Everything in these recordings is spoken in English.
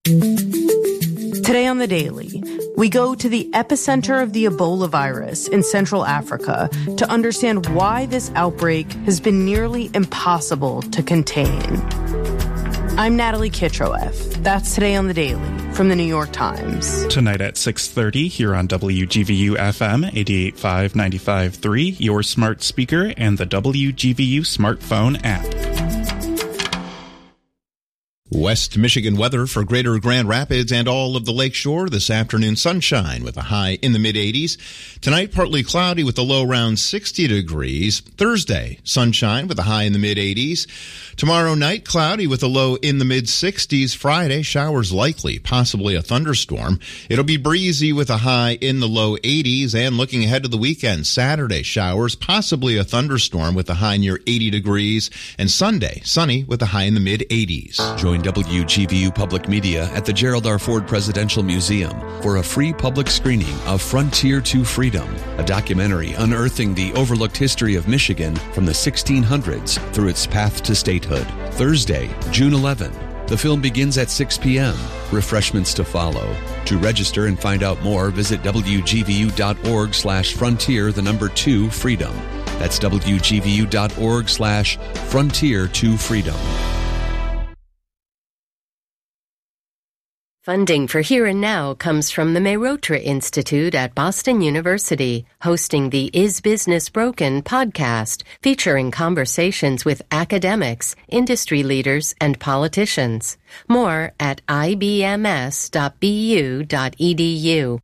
Today on The Daily, we go to the epicenter of the Ebola virus in Central Africa to understand why this outbreak has been nearly impossible to contain. I'm Natalie Kitroeff. That's Today on The Daily from The New York Times. Tonight at 6:30 here on WGVU FM 88.5 95.3, your smart speaker, and the WGVU smartphone app. West Michigan weather for greater Grand Rapids and all of the lakeshore. This afternoon, sunshine with a high in the mid-80s. Tonight, partly cloudy with a low around 60 degrees. Thursday, sunshine with a high in the mid-80s. Tomorrow night, cloudy with a low in the mid-60s. Friday, showers likely, possibly a thunderstorm. It'll be breezy with a high in the low 80s. And looking ahead to the weekend, Saturday, showers, possibly a thunderstorm with a high near 80 degrees. And Sunday, sunny with a high in the mid-80s. Join WGVU Public Media at the Gerald R. Ford Presidential Museum for a free public screening of Frontier to Freedom, a documentary unearthing the overlooked history of Michigan from the 1600s through its path to statehood. Thursday, June 11. The film begins at 6 p.m. Refreshments to follow. To register and find out more, visit wgvu.org/frontier2freedom. That's wgvu.org/frontier2freedom. Funding for Here and Now comes from the Mehrotra Institute at Boston University, hosting the Is Business Broken podcast, featuring conversations with academics, industry leaders, and politicians. More at ibms.bu.edu.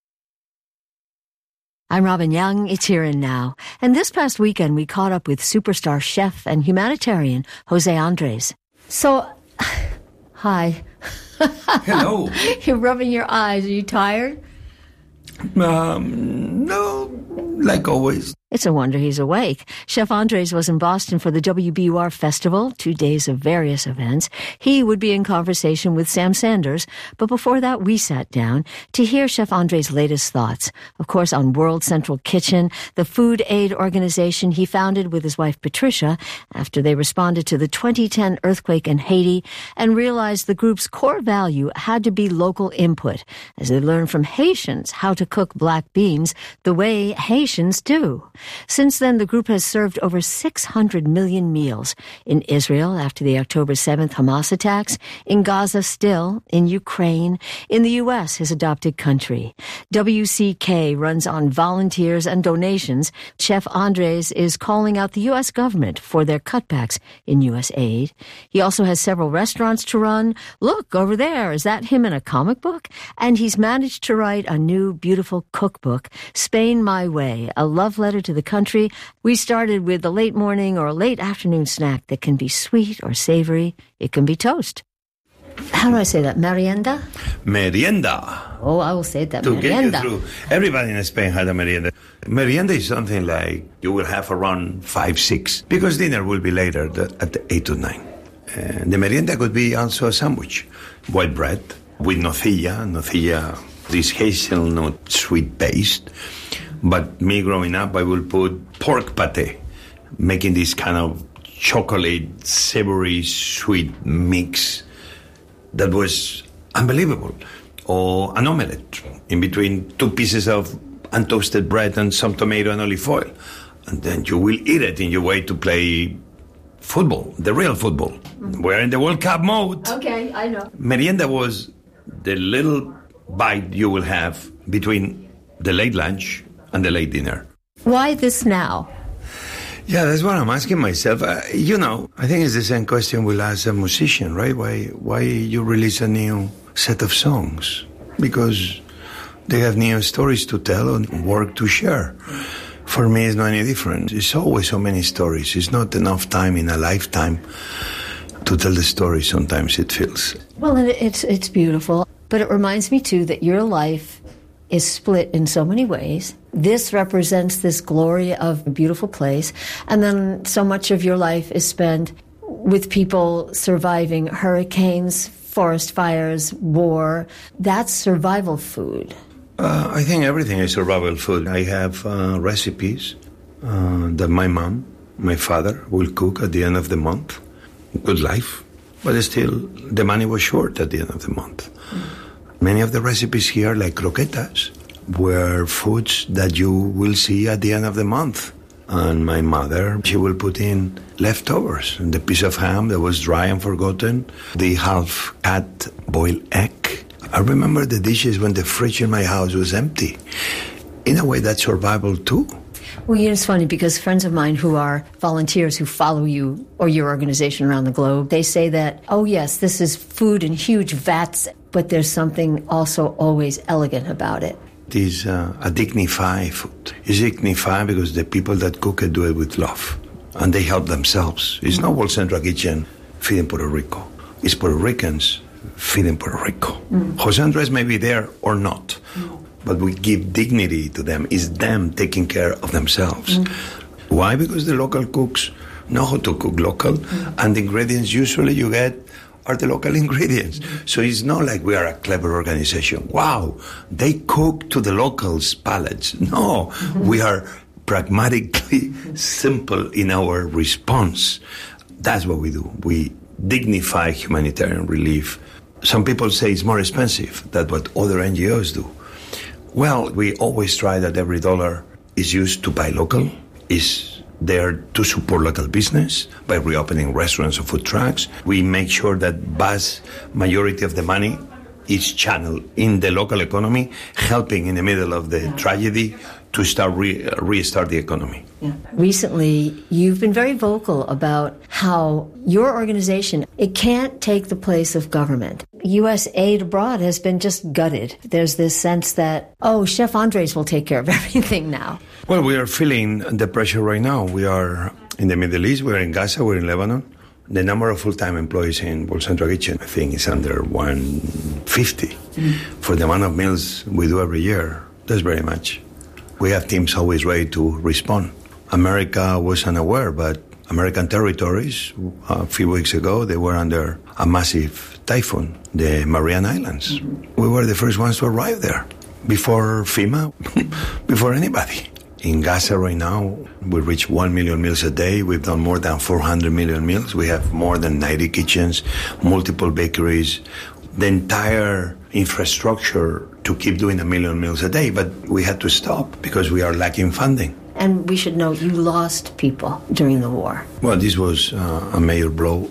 I'm Robin Young. It's Here and Now. And this past weekend, we caught up with superstar chef and humanitarian Jose Andres. So, hi. Hello. You're rubbing your eyes. Are you tired? No, like always. It's a wonder he's awake. Chef Andres was in Boston for the WBUR Festival, 2 days of various events. He would be in conversation with Sam Sanders, but before that we sat down to hear Chef Andres' latest thoughts, of course, on World Central Kitchen, the food aid organization he founded with his wife Patricia after they responded to the 2010 earthquake in Haiti and realized the group's core value had to be local input, as they learned from Haitians how to cook black beans the way Haitians do. Since then, the group has served over 600 million meals in Israel after the October 7th Hamas attacks, in Gaza still, in Ukraine, in the U.S., his adopted country. WCK runs on volunteers and donations. Chef Andres is calling out the U.S. government for their cutbacks in U.S. aid. He also has several restaurants to run. Look, over there, is that him in a comic book? And he's managed to write a new, beautiful cookbook, Spain My Way, a love letter to the country. We started with a late morning or a late afternoon snack that can be sweet or savory. It can be toast. How do I say that? Merienda? Merienda. Oh, I will say that. To Merienda. get you through. Everybody in Spain had a merienda. Merienda is something like you will have around 5, 6, because dinner will be later at 8 or 9. The merienda could be also a sandwich. White bread with nocilla, this hazelnut sweet paste. But me growing up, I will put pork pate, making this kind of chocolate, savory, sweet mix that was unbelievable. Or an omelette in between 2 pieces of untoasted bread and some tomato and olive oil. And then you will eat it in your way to play football, the real football. We're in the World Cup mode. Okay, I know. Merienda was the little bite you will have between the late lunch and the late dinner. Why this now? Yeah, that's what I'm asking myself. I think it's the same question we'll ask a musician, right? Why you release a new set of songs? Because they have new stories to tell and work to share. For me, it's not any different. It's always so many stories. It's not enough time in a lifetime to tell the story. Sometimes it feels. Well, it's beautiful. But it reminds me, too, that your life is split in so many ways. This represents this glory of a beautiful place, and then so much of your life is spent with people surviving hurricanes, forest fires, war. That's survival food. I think everything is survival food. I have recipes that my mom, my father will cook at the end of the month. Good life. but still the money was short at the end of the month. Many of the recipes here, like croquetas, were foods that you will see at the end of the month. And my mother, she will put in leftovers, the piece of ham that was dry and forgotten, the half-cut boiled egg. I remember the dishes when the fridge in my house was empty. In a way, that's survival too. Well, it's funny because friends of mine who are volunteers who follow you or your organization around the globe, they say that, oh yes, this is food in huge vats, but there's something also always elegant about it. It is a dignified food. It's dignified because the people that cook it do it with love. And they help themselves. It's not World Central Kitchen feeding Puerto Rico. It's Puerto Ricans feeding Puerto Rico. Jose Andres may be there or not, but we give dignity to them. It's them taking care of themselves. Why? Because the local cooks know how to cook local, and the ingredients usually you get are the local ingredients. So it's not like we are a clever organization. Wow, they cook to the locals' palates. No, we are pragmatically simple in our response. That's what we do. We dignify humanitarian relief. Some people say it's more expensive than what other NGOs do. Well, we always try that every dollar is used to buy local, is there to support local business by reopening restaurants or food trucks. We make sure that vast majority of the money is channeled in the local economy, helping in the middle of the tragedy to start restart the economy. Yeah. Recently, you've been very vocal about how your organization, it can't take the place of government. U.S. aid abroad has been just gutted. There's this sense that, oh, Chef Andres will take care of everything now. Well, we are feeling the pressure right now. We are in the Middle East, we're in Gaza, we're in Lebanon. The number of full-time employees in World Central Kitchen, I think, is under 150. For the amount of meals we do every year, that's very much. We have teams always ready to respond. America was unaware, but American territories, a few weeks ago, they were under a massive typhoon, the Mariana Islands. We were the first ones to arrive there, before FEMA, before anybody. In Gaza right now, we reach 1 million meals a day. We've done more than 400 million meals. We have more than 90 kitchens, multiple bakeries, the entire infrastructure to keep doing 1 million meals a day. But we had to stop because we are lacking funding. And we should note you lost people during the war. Well, this was a major blow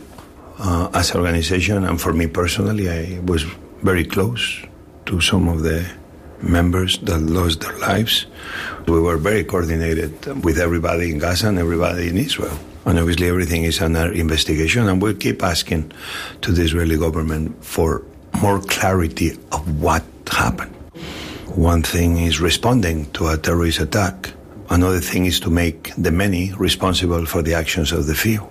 as an organization. And for me personally, I was very close to some of the members that lost their lives. We were very coordinated with everybody in Gaza and everybody in Israel. And obviously everything is under investigation, and we'll keep asking to the Israeli government for more clarity of what happened. One thing is responding to a terrorist attack. Another thing is to make the many responsible for the actions of the few.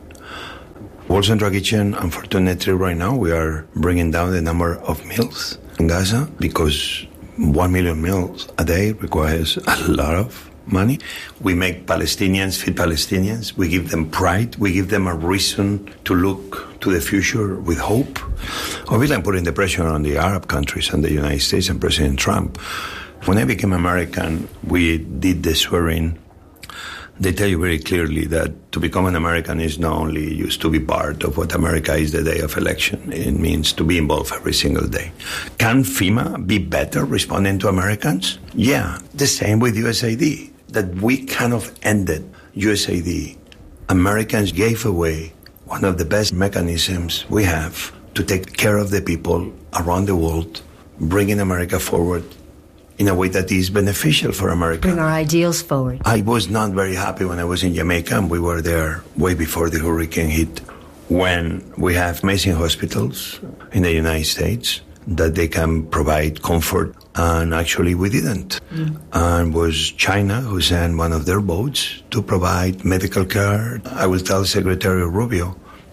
World Central Kitchen, unfortunately right now, we are bringing down the number of meals in Gaza because 1 million meals a day requires a lot of money. We make Palestinians feed Palestinians. We give them pride. We give them a reason to look to the future with hope. Obviously, I'm putting the pressure on the Arab countries and the United States and President Trump. When I became American, we did the swearing. They tell you very clearly that to become an American is not only used to be part of what America is the day of election. It means to be involved every single day. Can FEMA be better responding to Americans? Yeah, the same with USAID. That we kind of ended USAID. Americans gave away one of the best mechanisms we have to take care of the people around the world, bringing America forward in a way that is beneficial for America. Bring our ideals forward. I was not very happy when I was in Jamaica, and we were there way before the hurricane hit, when we have amazing hospitals in the United States that they can provide comfort, and actually we didn't. And it was China who sent one of their boats to provide medical care. I will tell Secretary Rubio,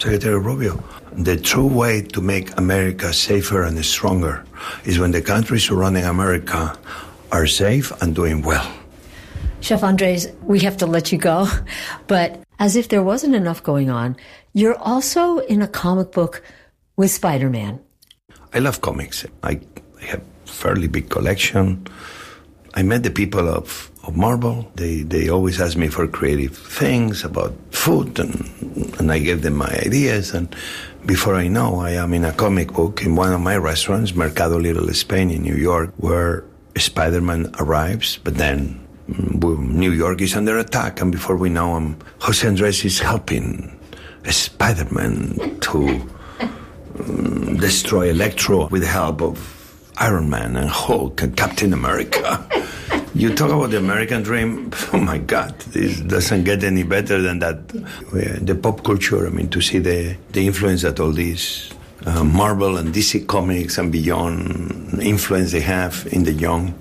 the true way to make America safer and stronger is when the countries surrounding America are safe and doing well. Chef Andres, we have to let you go, but as if there wasn't enough going on, you're also in a comic book with Spider-Man. I love comics. I have a fairly big collection. I met the people of Marvel. They always ask me for creative things about food, and I gave them my ideas. And before I know, I am in a comic book in one of my restaurants, Mercado Little Spain in New York, where Spider-Man arrives, but then New York is under attack, and before we know, Jose Andres is helping Spider-Man to destroy Electro with the help of Iron Man and Hulk and Captain America. You talk about the American dream, oh my God, this doesn't get any better than that. The pop culture, to see the influence that all these Marvel and DC comics and beyond influence they have in the young,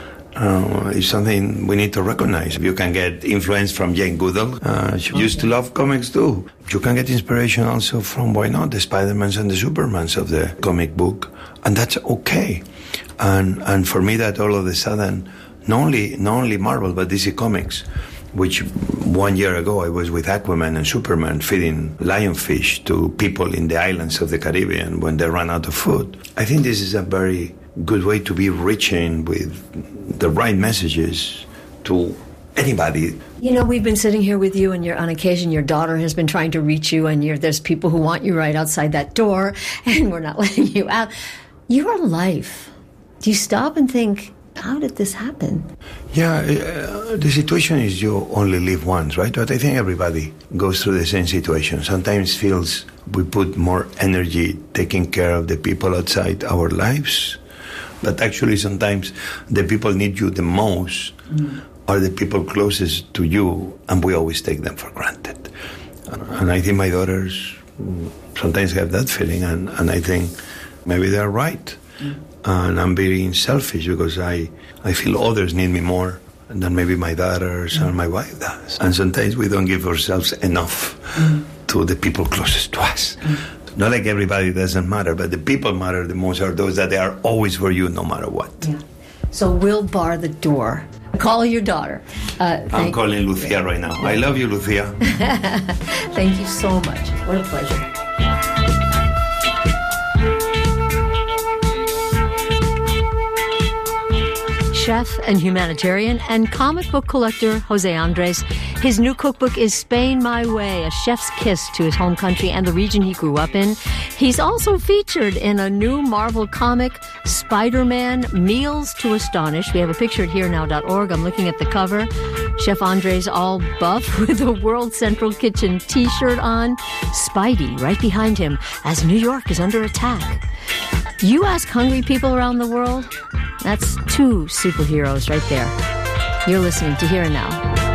is something we need to recognize. You can get influence from Jane Goodall. She used to love comics too. You can get inspiration also from, why not, the Spider-Mans and the Supermans of the comic book. And that's okay. And for me, that all of a sudden, not only Marvel, but DC Comics, which 1 year ago I was with Aquaman and Superman feeding lionfish to people in the islands of the Caribbean when they ran out of food. I think this is a very good way to be reaching with the right messages to anybody. We've been sitting here with you, and on occasion your daughter has been trying to reach you, and there's people who want you right outside that door, and we're not letting you out. Your life, do you stop and think, how did this happen? Yeah, the situation is you only live once, right? But I think everybody goes through the same situation. Sometimes feels we put more energy taking care of the people outside our lives, but actually sometimes the people need you the most are the people closest to you, and we always take them for granted. And I think my daughters sometimes have that feeling, and I think maybe they're right. And I'm being selfish because I feel others need me more than maybe my daughters and my wife does. And sometimes we don't give ourselves enough to the people closest to us. Not like everybody doesn't matter, but the people matter the most are those that they are always for you no matter what. Yeah. So we'll bar the door. Call your daughter. I'm calling Lucia right now. I love you, Lucia. Thank you so much. What a pleasure. Chef and humanitarian and comic book collector Jose Andres. His new cookbook is Spain My Way, a chef's kiss to his home country and the region he grew up in. He's also featured in a new Marvel comic, Spider-Man Meals to Astonish. We have a picture at herenow.org. I'm looking at the cover. Chef Andres all buff with a World Central Kitchen t-shirt on. Spidey right behind him as New York is under attack. You ask hungry people around the world, that's two superheroes right there. You're listening to Here and Now.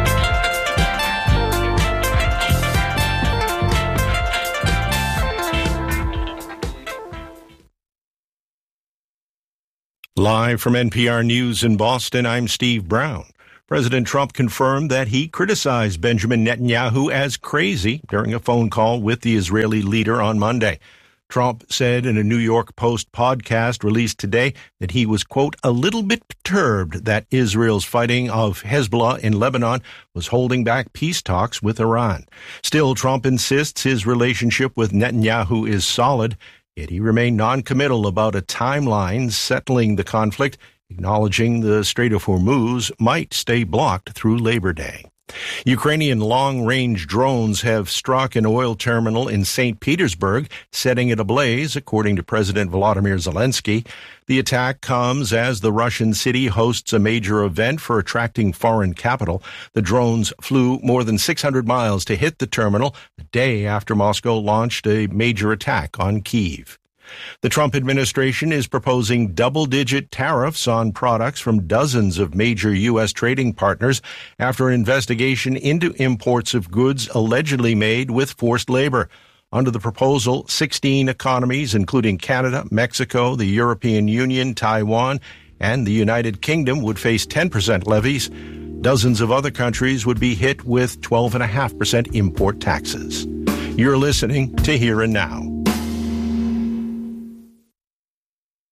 Live from NPR News in Boston, I'm Steve Brown. President Trump confirmed that he criticized Benjamin Netanyahu as crazy during a phone call with the Israeli leader on Monday. Trump said in a New York Post podcast released today that he was, quote, a little bit perturbed that Israel's fighting of Hezbollah in Lebanon was holding back peace talks with Iran. Still, Trump insists his relationship with Netanyahu is solid, yet he remained non-committal about a timeline settling the conflict, acknowledging the Strait of Hormuz might stay blocked through Labor Day. Ukrainian long-range drones have struck an oil terminal in St. Petersburg, setting it ablaze, according to President Volodymyr Zelensky. The attack comes as the Russian city hosts a major event for attracting foreign capital. The drones flew more than 600 miles to hit the terminal a day after Moscow launched a major attack on Kyiv. The Trump administration is proposing double-digit tariffs on products from dozens of major U.S. trading partners after an investigation into imports of goods allegedly made with forced labor. Under the proposal, 16 economies, including Canada, Mexico, the European Union, Taiwan, and the United Kingdom, would face 10% levies. Dozens of other countries would be hit with 12.5% import taxes. You're listening to Here and Now.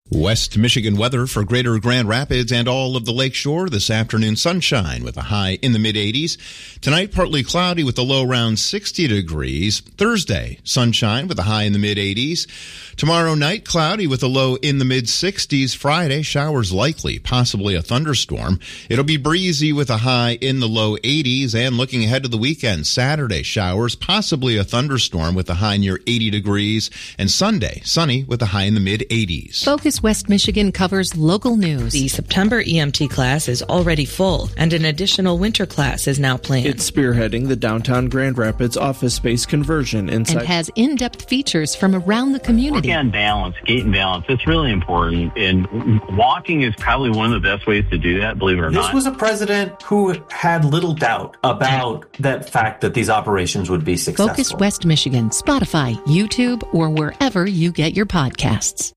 West Michigan weather for greater Grand Rapids and all of the Lakeshore. This afternoon, sunshine with a high in the mid-80s. Tonight, partly cloudy with a low around 60 degrees. Thursday, sunshine with a high in the mid-80s. Tomorrow night, cloudy with a low in the mid-60s. Friday, showers likely, possibly a thunderstorm. It'll be breezy with a high in the low 80s. And looking ahead to the weekend, Saturday, showers, possibly a thunderstorm with a high near 80 degrees. And Sunday, sunny with a high in the mid-80s. Focus West Michigan covers local news. The September EMT class is already full, and an additional winter class is now planned. It's spearheading the downtown Grand Rapids office space conversion inside. And has in-depth features from around the community. Working on balance, gait and balance, it's really important. And walking is probably one of the best ways to do that, believe it or not. This was a president who had little doubt about that fact that these operations would be successful. Focus West Michigan, Spotify, YouTube, or wherever you get your podcasts.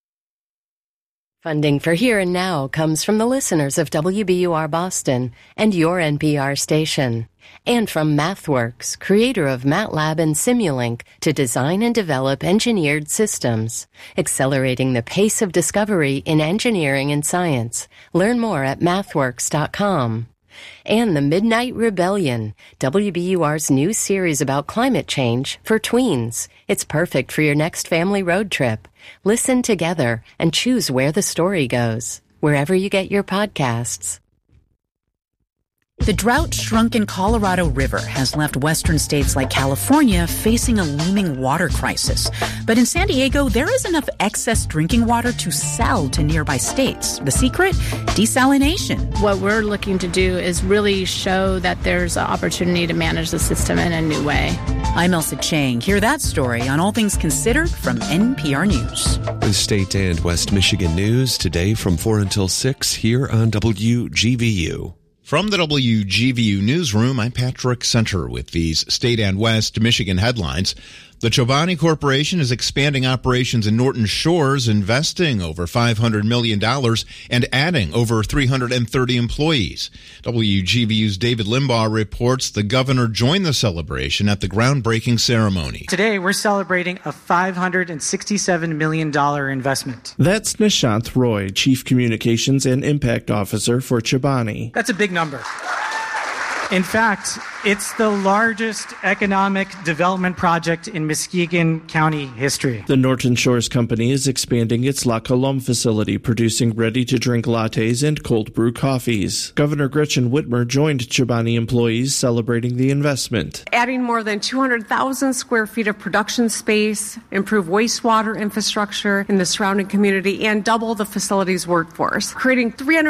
Funding for Here and Now comes from the listeners of WBUR Boston and your NPR station. And from MathWorks, creator of MATLAB and Simulink, to design and develop engineered systems, accelerating the pace of discovery in engineering and science. Learn more at mathworks.com. And The Midnight Rebellion, WBUR's new series about climate change for tweens. It's perfect for your next family road trip. Listen together and choose where the story goes, wherever you get your podcasts. The drought-shrunken Colorado River has left western states like California facing a looming water crisis. But in San Diego, there is enough excess drinking water to sell to nearby states. The secret? Desalination. What we're looking to do is really show that there's an opportunity to manage the system in a new way. I'm Elsa Chang. Hear that story on All Things Considered from NPR News. With state and West Michigan news today from 4 until 6 here on WGVU. From the WGVU Newsroom, I'm Patrick Center with these state and West Michigan headlines. The Chobani Corporation is expanding operations in Norton Shores, investing over $500 million and adding over 330 employees. WGVU's David Limbaugh reports the governor joined the celebration at the groundbreaking ceremony. Today, we're celebrating a $567 million investment. That's Nishant Roy, Chief Communications and Impact Officer for Chobani. That's a big number. In fact, it's the largest economic development project in Muskegon County history. The Norton Shores Company is expanding its La Colombe facility, producing ready-to-drink lattes and cold brew coffees. Governor Gretchen Whitmer joined Chobani employees celebrating the investment. Adding more than 200,000 square feet of production space, improve wastewater infrastructure in the surrounding community, and double the facility's workforce, creating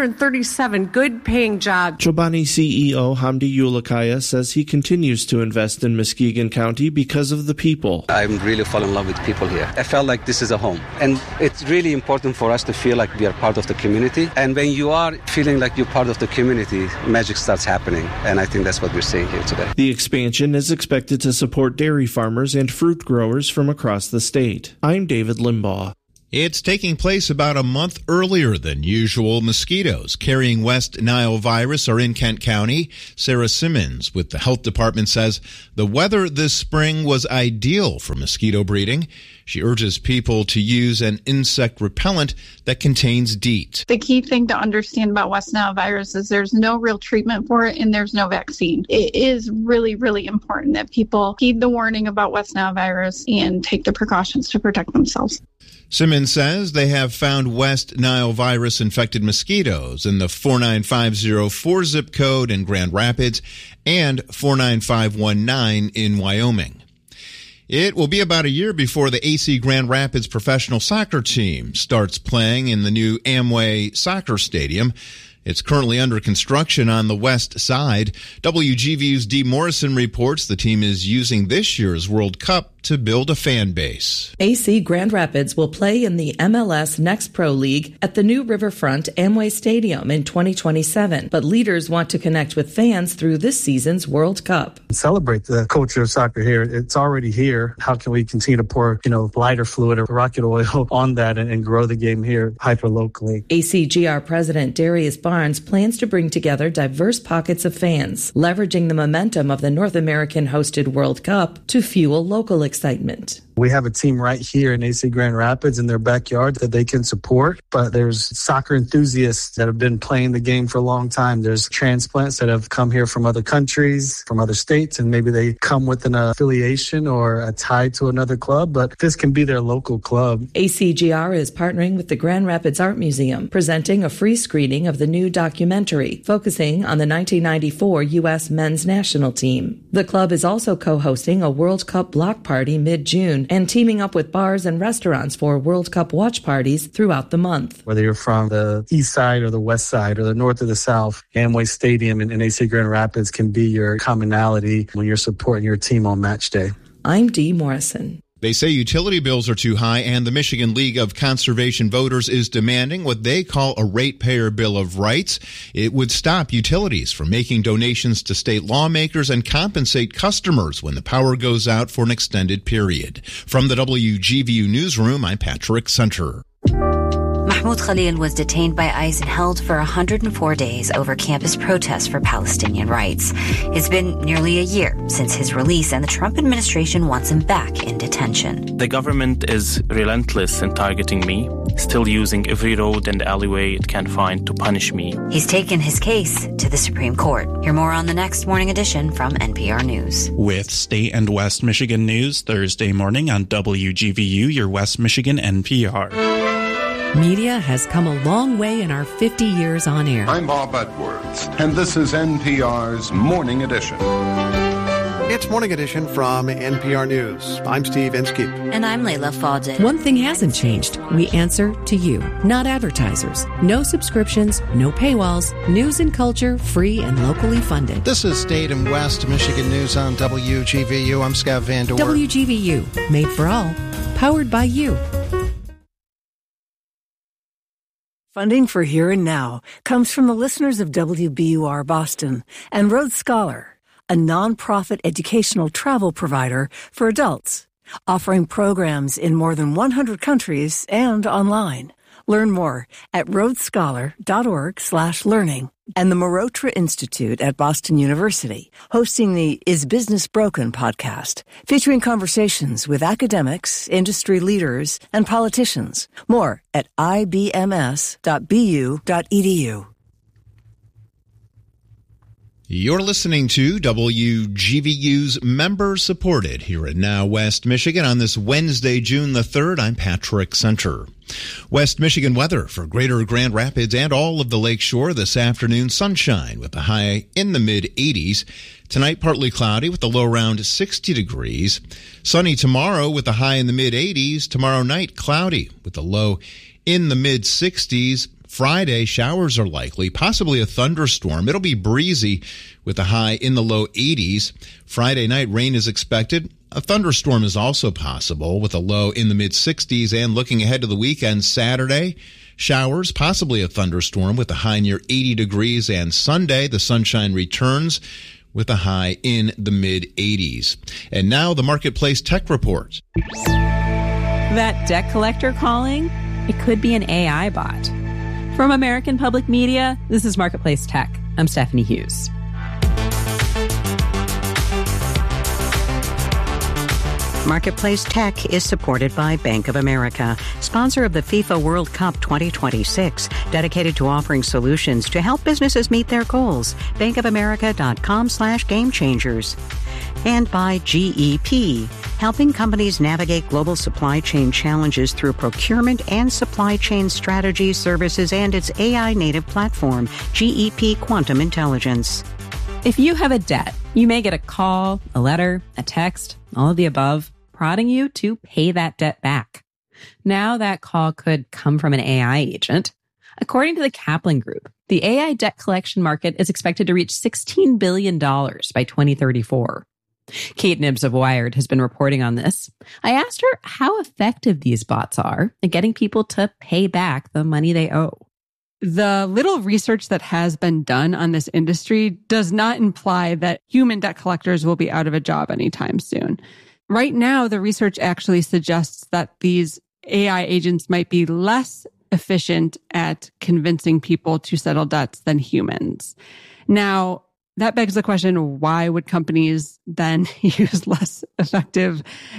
337 good-paying jobs. Chobani CEO Hamdi Ulukaya says he continues to invest in Muskegon County because of the people. I'm really falling in love with people here. I felt like this is a home. And it's really important for us to feel like we are part of the community. And when you are feeling like you're part of the community, magic starts happening. And I think that's what we're seeing here today. The expansion is expected to support dairy farmers and fruit growers from across the state. I'm David Limbaugh. It's taking place about a month earlier than usual. Mosquitoes carrying West Nile virus are in Kent County. Sarah Simmons with the health department says the weather this spring was ideal for mosquito breeding. She urges people to use an insect repellent that contains DEET. The key thing to understand about West Nile virus is there's no real treatment for it and there's no vaccine. It is really, really important that people heed the warning about West Nile virus and take the precautions to protect themselves. Simmons says they have found West Nile virus infected mosquitoes in the 49504 zip code in Grand Rapids and 49519 in Wyoming. It will be about a year before the AC Grand Rapids professional soccer team starts playing in the new Amway Soccer Stadium. It's currently under construction on the west side. WGVU's Dee Morrison reports the team is using this year's World Cup to build a fan base. AC Grand Rapids will play in the MLS Next Pro League at the new Riverfront Amway Stadium in 2027, but leaders want to connect with fans through this season's World Cup. Celebrate the culture of soccer here. It's already here. How can we continue to pour, lighter fluid or rocket oil on that and grow the game here hyper-locally? ACGR President Darius Barnes plans to bring together diverse pockets of fans, leveraging the momentum of the North American-hosted World Cup to fuel local excitement. We have a team right here in AC Grand Rapids in their backyard that they can support, but there's soccer enthusiasts that have been playing the game for a long time. There's transplants that have come here from other countries, from other states, and maybe they come with an affiliation or a tie to another club, but this can be their local club. ACGR is partnering with the Grand Rapids Art Museum, presenting a free screening of the new documentary focusing on the 1994 U.S. men's national team. The club is also co-hosting a World Cup block party mid-June and teaming up with bars and restaurants for World Cup watch parties throughout the month. Whether you're from the east side or the west side or the north or the south, Amway Stadium in AC Grand Rapids can be your commonality when you're supporting your team on match day. I'm Dee Morrison. They say utility bills are too high, and the Michigan League of Conservation Voters is demanding what they call a ratepayer bill of rights. It would stop utilities from making donations to state lawmakers and compensate customers when the power goes out for an extended period. From the WGVU Newsroom, I'm Patrick Center. Mahmoud Khalil was detained by ICE and held for 104 days over campus protests for Palestinian rights. It's been nearly a year since his release, and the Trump administration wants him back in detention. The government is relentless in targeting me, still using every road and alleyway it can find to punish me. He's taken his case to the Supreme Court. Hear more on the next Morning Edition from NPR News. With state and West Michigan news Thursday morning on WGVU, your West Michigan NPR. Media has come a long way in our 50 years on air. I'm Bob Edwards, and this is NPR's Morning Edition. It's Morning Edition from NPR News. I'm Steve Inskeep. And I'm Layla Fadel. One thing hasn't changed. We answer to you, not advertisers. No subscriptions, no paywalls. News and culture, free and locally funded. This is State and West Michigan News on WGVU. I'm Scott Van Doer. WGVU, made for all, powered by you. Funding for Here and Now comes from the listeners of WBUR Boston and Rhodes Scholar, a nonprofit educational travel provider for adults, offering programs in more than 100 countries and online. Learn more at rhodesscholar.org/learning. And the Marotra Institute at Boston University, hosting the Is Business Broken podcast, featuring conversations with academics, industry leaders, and politicians. More at ibms.bu.edu. You're listening to WGVU's member-supported Here and Now West Michigan on this Wednesday, June the 3rd. I'm Patrick Center. West Michigan weather for greater Grand Rapids and all of the Lakeshore this afternoon. Sunshine with a high in the mid-80s. Tonight, partly cloudy with a low around 60 degrees. Sunny tomorrow with a high in the mid-80s. Tomorrow night, cloudy with a low in the mid-60s. Friday, showers are likely, possibly a thunderstorm. It'll be breezy with a high in the low 80s. Friday night, rain is expected. A thunderstorm is also possible with a low in the mid-60s. And looking ahead to the weekend, Saturday, showers, possibly a thunderstorm with a high near 80 degrees. And Sunday, the sunshine returns with a high in the mid-80s. And now the Marketplace Tech Report. That debt collector calling? It could be an AI bot. From American Public Media, this is Marketplace Tech. I'm Stephanie Hughes. Marketplace Tech is supported by Bank of America, sponsor of the FIFA World Cup 2026, dedicated to offering solutions to help businesses meet their goals. bankofamerica.com/gamechangers. And by GEP, helping companies navigate global supply chain challenges through procurement and supply chain strategy services and its AI-native platform, GEP Quantum Intelligence. If you have a debt, you may get a call, a letter, a text, all of the above, prodding you to pay that debt back. Now that call could come from an AI agent. According to the Kaplan Group, the AI debt collection market is expected to reach $16 billion by 2034. Kate Nibbs of Wired has been reporting on this. I asked her how effective these bots are at getting people to pay back the money they owe. The little research that has been done on this industry does not imply that human debt collectors will be out of a job anytime soon. Right now, the research actually suggests that these AI agents might be less efficient at convincing people to settle debts than humans. Now, that begs the question, why would companies then use less effective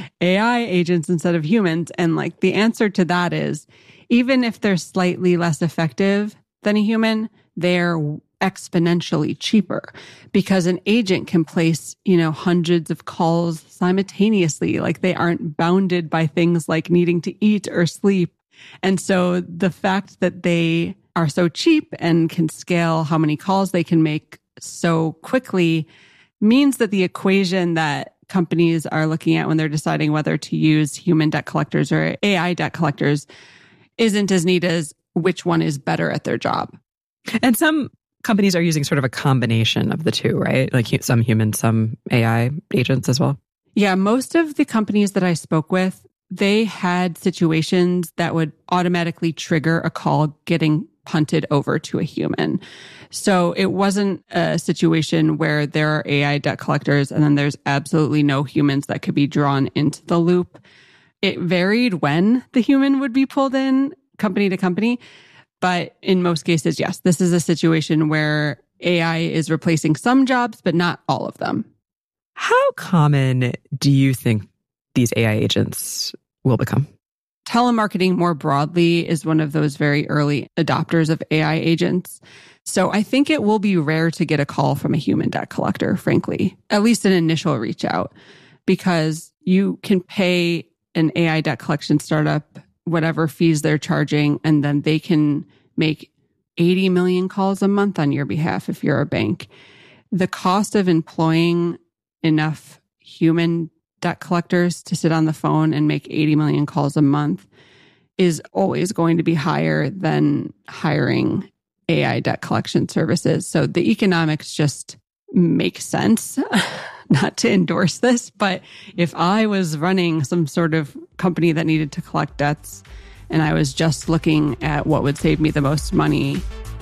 AI agents instead of humans? And like the answer to that is, even if they're slightly less effective than a human, they're exponentially cheaper because an agent can place, hundreds of calls simultaneously. Like they aren't bounded by things like needing to eat or sleep. And so the fact that they are so cheap and can scale how many calls they can make so quickly means that the equation that companies are looking at when they're deciding whether to use human debt collectors or AI debt collectors isn't as neat as which one is better at their job. And some companies are using sort of a combination of the two, right? Like some human, some AI agents as well. Yeah, most of the companies that I spoke with, they had situations that would automatically trigger a call getting punted over to a human. So it wasn't a situation where there are AI debt collectors and then there's absolutely no humans that could be drawn into the loop. It varied when the human would be pulled in, company to company. But in most cases, yes, this is a situation where AI is replacing some jobs, but not all of them. How common do you think these AI agents will become? Telemarketing more broadly is one of those very early adopters of AI agents. So I think it will be rare to get a call from a human debt collector, frankly, at least an initial reach out, because you can pay an AI debt collection startup whatever fees they're charging, and then they can make 80 million calls a month on your behalf if you're a bank. The cost of employing enough human debt collectors to sit on the phone and make 80 million calls a month is always going to be higher than hiring AI debt collection services. So the economics just make sense. Not to endorse this, but if I was running some sort of company that needed to collect debts and I was just looking at what would save me the most money,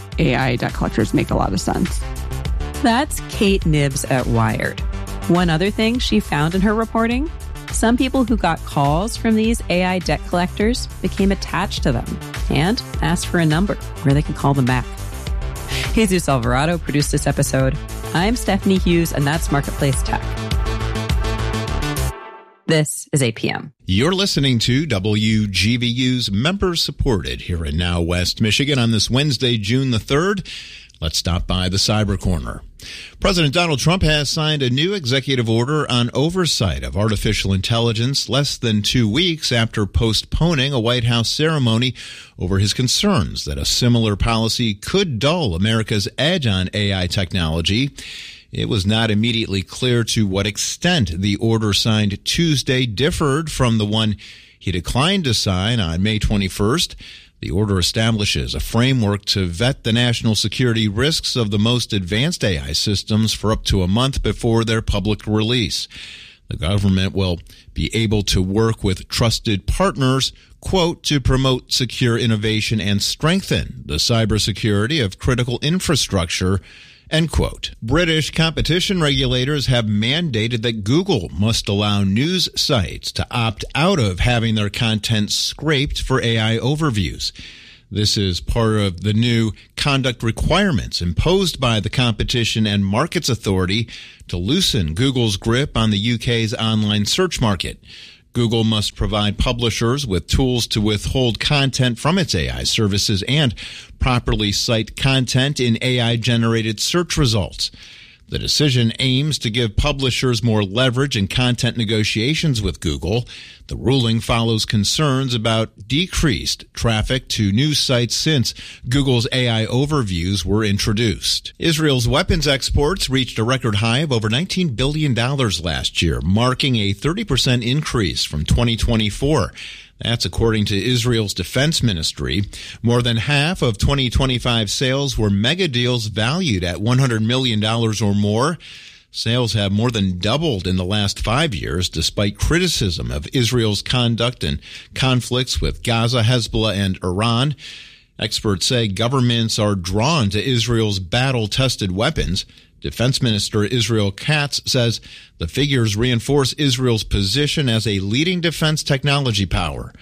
AI debt collectors make a lot of sense. That's Kate Nibbs at Wired. One other thing she found in her reporting, some people who got calls from these AI debt collectors became attached to them and asked for a number where they could call them back. Jesus Alvarado produced this episode. I'm Stephanie Hughes, and that's Marketplace Tech. This is APM. You're listening to WGVU's member-supported Here and Now West Michigan on this Wednesday, June the 3rd. Let's stop by the Cyber Corner. President Donald Trump has signed a new executive order on oversight of artificial intelligence less than 2 weeks after postponing a White House ceremony over his concerns that a similar policy could dull America's edge on AI technology. It was not immediately clear to what extent the order signed Tuesday differed from the one he declined to sign on May 21st. The order establishes a framework to vet the national security risks of the most advanced AI systems for up to a month before their public release. The government will be able to work with trusted partners, quote, to promote secure innovation and strengthen the cybersecurity of critical infrastructure, end quote. British competition regulators have mandated that Google must allow news sites to opt out of having their content scraped for AI overviews. This is part of the new conduct requirements imposed by the Competition and Markets Authority to loosen Google's grip on the UK's online search market. Google must provide publishers with tools to withhold content from its AI services and properly cite content in AI-generated search results. The decision aims to give publishers more leverage in content negotiations with Google. The ruling follows concerns about decreased traffic to news sites since Google's AI overviews were introduced. Israel's weapons exports reached a record high of over $19 billion last year, marking a 30% increase from 2024. That's according to Israel's defense ministry. More than half of 2025 sales were mega deals valued at $100 million or more. Sales have more than doubled in the last 5 years, despite criticism of Israel's conduct in conflicts with Gaza, Hezbollah, and Iran. Experts say governments are drawn to Israel's battle-tested weapons. Defense Minister Israel Katz says the figures reinforce Israel's position as a leading defense technology power.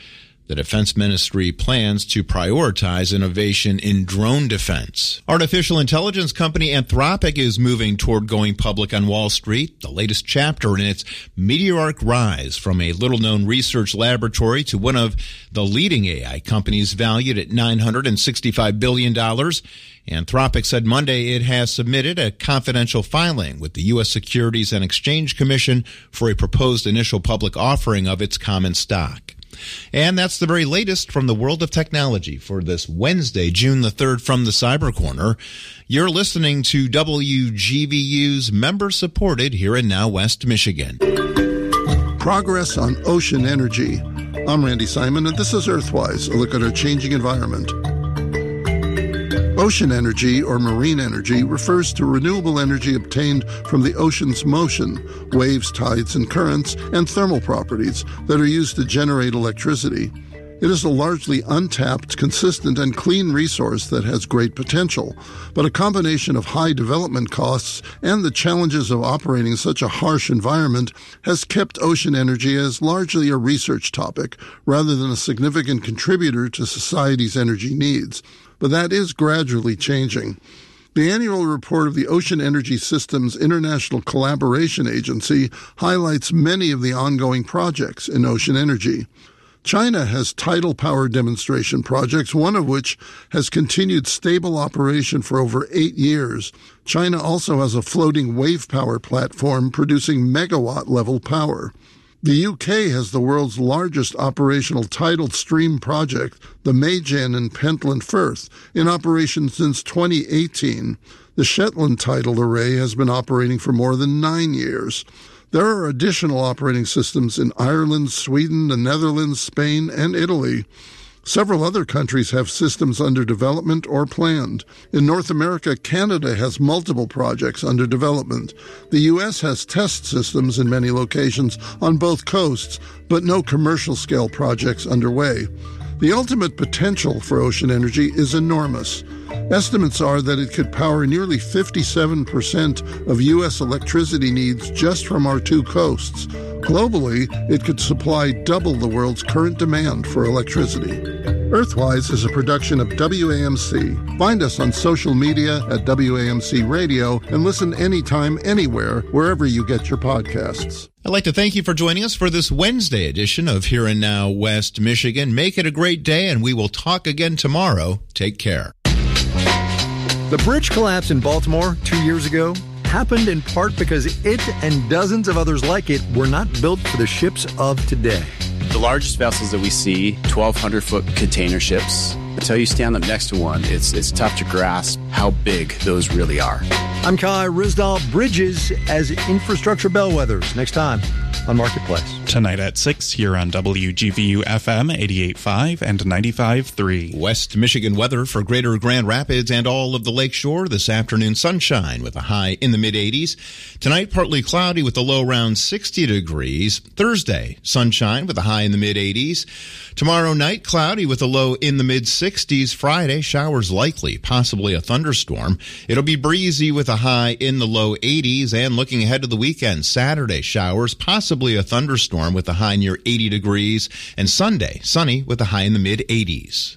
The Defense Ministry plans to prioritize innovation in drone defense. Artificial intelligence company Anthropic is moving toward going public on Wall Street, the latest chapter in its meteoric rise from a little-known research laboratory to one of the leading AI companies valued at $965 billion. Anthropic said Monday it has submitted a confidential filing with the U.S. Securities and Exchange Commission for a proposed initial public offering of its common stock. And that's the very latest from the world of technology for this Wednesday, June the 3rd from the Cyber Corner. You're listening to WGVU's member-supported Here and Now West Michigan. Progress on ocean energy. I'm Randy Simon, and this is Earthwise, a look at our changing environment. Ocean energy, or marine energy, refers to renewable energy obtained from the ocean's motion, waves, tides, and currents, and thermal properties that are used to generate electricity. It is a largely untapped, consistent, and clean resource that has great potential, but a combination of high development costs and the challenges of operating such a harsh environment has kept ocean energy as largely a research topic rather than a significant contributor to society's energy needs. But that is gradually changing. The annual report of the Ocean Energy Systems International Collaboration Agency highlights many of the ongoing projects in ocean energy. China has tidal power demonstration projects, one of which has continued stable operation for over 8 years. China also has a floating wave power platform producing megawatt-level power. The UK has the world's largest operational tidal stream project, the Maygen in Pentland Firth, in operation since 2018. The Shetland tidal array has been operating for more than 9 years. There are additional operating systems in Ireland, Sweden, the Netherlands, Spain, and Italy. Several other countries have systems under development or planned. In North America, Canada has multiple projects under development. The U.S. has test systems in many locations on both coasts, but no commercial-scale projects underway. The ultimate potential for ocean energy is enormous. Estimates are that it could power nearly 57% of U.S. electricity needs just from our two coasts. Globally, it could supply double the world's current demand for electricity. Earthwise is a production of WAMC. Find us on social media at WAMC Radio and listen anytime, anywhere, wherever you get your podcasts. I'd like to thank you for joining us for this Wednesday edition of Here and Now West Michigan. Make it a great day, and we will talk again tomorrow. Take care. The bridge collapse in Baltimore 2 years ago happened in part because it and dozens of others like it were not built for the ships of today. The largest vessels that we see, 1,200-foot container ships. Until you stand up next to one, it's tough to grasp how big those really are. I'm Kai Rizdal. Bridges as infrastructure bellwethers. Next time on Marketplace. Tonight at 6 here on WGVU FM 88.5 and 95.3. West Michigan weather for greater Grand Rapids and all of the Lakeshore. This afternoon, sunshine with a high in the mid-80s. Tonight, partly cloudy with a low around 60 degrees. Thursday, sunshine with a high in the mid-80s. Tomorrow night, cloudy with a low in the mid-60s. Friday, showers likely, possibly a thunderstorm. It'll be breezy with a high in the low 80s. And looking ahead to the weekend, Saturday, showers, possibly a thunderstorm with a high near 80 degrees. And Sunday, sunny with a high in the mid-80s.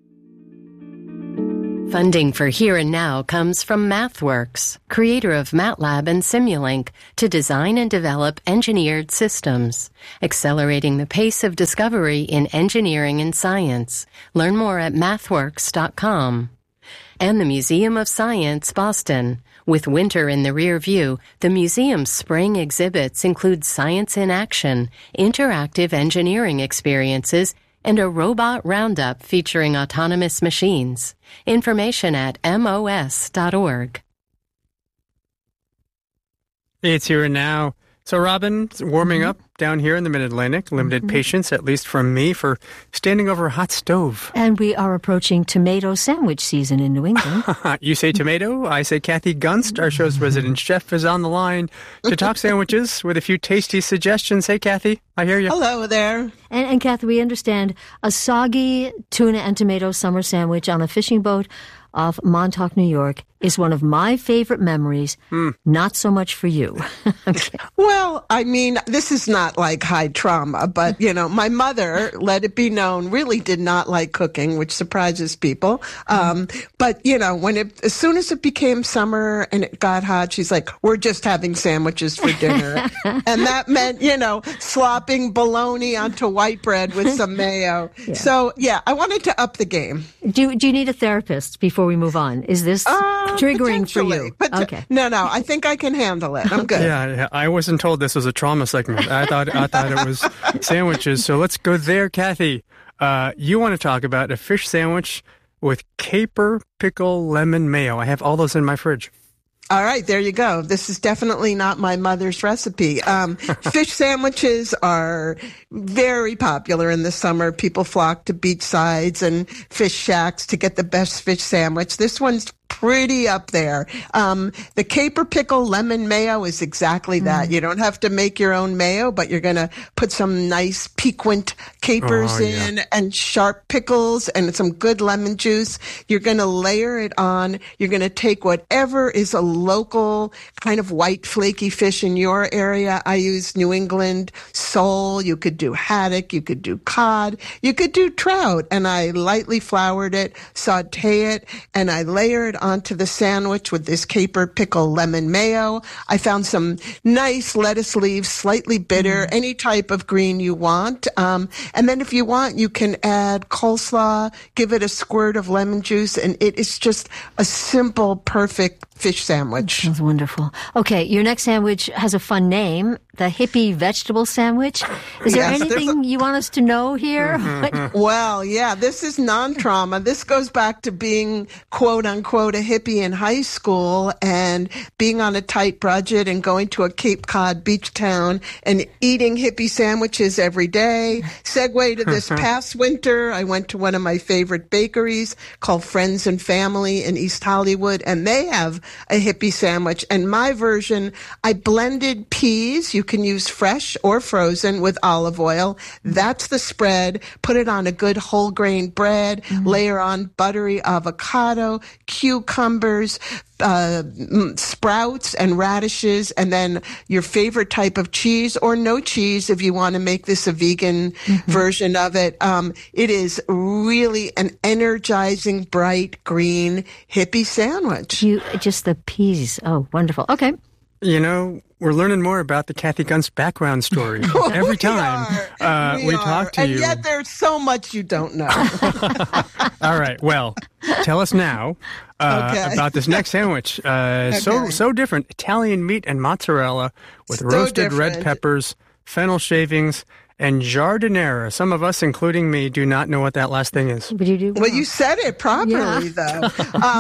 Funding for Here and Now comes from MathWorks, creator of MATLAB and Simulink, to design and develop engineered systems, accelerating the pace of discovery in engineering and science. Learn more at mathworks.com. And the Museum of Science, Boston. With winter in the rear view, the museum's spring exhibits include science in action, interactive engineering experiences, and a robot roundup featuring autonomous machines. Information at mos.org. It's Here and Now. So, Robin, warming up down here in the Mid-Atlantic. Limited patience, at least from me, for standing over a hot stove. And we are approaching tomato sandwich season in New England. You say tomato, I say Kathy Gunst. Our show's resident chef is on the line to talk sandwiches with a few tasty suggestions. Hey, Kathy, I hear you. Hello there. And Kathy, we understand a soggy tuna and tomato summer sandwich on a fishing boat off Montauk, New York, is one of my favorite memories. Not so much for you. Well, I mean, this is not not like high trauma, but, my mother, let it be known, really did not like cooking, which surprises people. But, as soon as it became summer and it got hot, she's like, we're just having sandwiches for dinner. And that meant, slopping bologna onto white bread with some mayo. Yeah. So, I wanted to up the game. Do you need a therapist before we move on? Is this triggering for you? Okay. No, I think I can handle it. I'm good. Yeah, I wasn't told this was a trauma segment. I thought it was sandwiches. So let's go there, Kathy. You want to talk about a fish sandwich with caper, pickle, lemon, mayo. I have all those in my fridge. All right, there you go. This is definitely not my mother's recipe. Fish sandwiches are very popular in the summer. People flock to beach sides and fish shacks to get the best fish sandwich. This one's pretty up there. The caper, pickle, lemon, mayo is exactly that. You don't have to make your own mayo, but you're going to put some nice piquant capers in and sharp pickles and some good lemon juice. You're going to layer it on. You're going to take whatever is a local kind of white flaky fish in your area. I use New England sole. You could do haddock. You could do cod. You could do trout. And I lightly floured it, saute it, and I layer it onto the sandwich with this caper, pickle, lemon, mayo. I found some nice lettuce leaves, slightly bitter, any type of green you want. And then if you want, you can add coleslaw, give it a squirt of lemon juice, and it is just a simple, perfect fish sandwich. Sounds wonderful. Okay, your next sandwich has a fun name, the hippie vegetable sandwich. Is there anything you want us to know here? Well, this is non-trauma. This goes back to being, quote unquote, a hippie in high school and being on a tight budget and going to a Cape Cod beach town and eating hippie sandwiches every day. Segue to this past winter, I went to one of my favorite bakeries called Friends and Family in East Hollywood, and they have a hippie sandwich. And my version, I blended peas. You can use fresh or frozen with olive oil. That's the spread. Put it on a good whole grain bread. Layer on buttery avocado, cucumbers, sprouts and radishes, and then your favorite type of cheese or no cheese if you want to make this a vegan version of it. It is really an energizing, bright green hippie sandwich. Just the peas. Oh, wonderful. Okay. We're learning more about the Kathy Gunst background story every time we talk to you. And yet there's so much you don't know. All right. Well, tell us now about this next sandwich. So different. Italian meat and mozzarella with roasted red peppers, fennel shavings, and giardiniera. Some of us, including me, do not know what that last thing is. But you do. Well, you said it properly, though.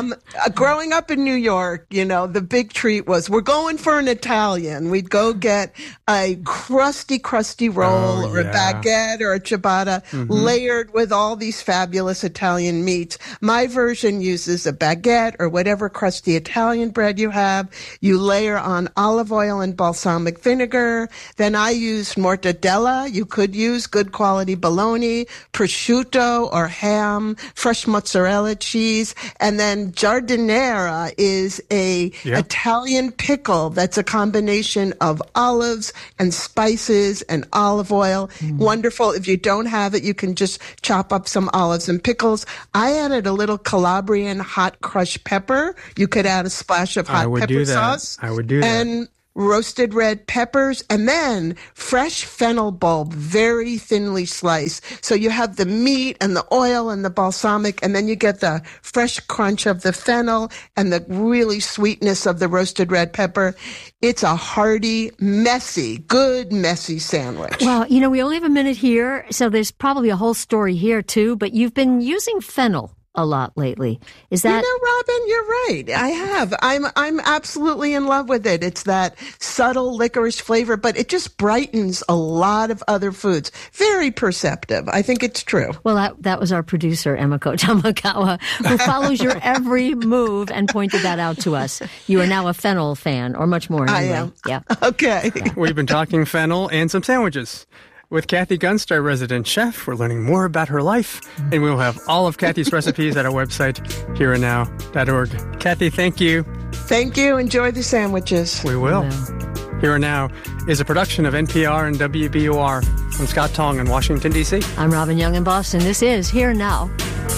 Growing up in New York, the big treat was we're going for an Italian. We'd go get a crusty roll or a baguette or a ciabatta layered with all these fabulous Italian meats. My version uses a baguette or whatever crusty Italian bread you have. You layer on olive oil and balsamic vinegar. Then I use mortadella. You could use good quality bologna, prosciutto or ham, fresh mozzarella cheese, and then giardiniera is a Italian pickle that's a combination of olives and spices and olive oil. Wonderful. If you don't have it, you can just chop up some olives and pickles. I added a little Calabrian hot crushed pepper. You could add a splash of hot pepper sauce. I would do that. And roasted red peppers, and then fresh fennel bulb, very thinly sliced. So you have the meat and the oil and the balsamic, and then you get the fresh crunch of the fennel and the really sweetness of the roasted red pepper. It's a hearty, messy sandwich. Well, we only have a minute here, so there's probably a whole story here too, but you've been using fennel a lot lately. Is that... Robin, you're right. I have. I'm absolutely in love with it. It's that subtle licorice flavor, but it just brightens a lot of other foods. Very perceptive. I think it's true. Well, that was our producer, Emiko Tamagawa, who follows your every move and pointed that out to us. You are now a fennel fan, or much more. Anyway. I am. Yeah. Okay. Yeah. We've been talking fennel and some sandwiches. With Kathy Gunst, our resident chef, we're learning more about her life, and we'll have all of Kathy's recipes at our website, hereandnow.org. Kathy, thank you. Thank you. Enjoy the sandwiches. We will. Here and Now is a production of NPR and WBUR. I'm Scott Tong in Washington, D.C. I'm Robin Young in Boston. This is Here and Now.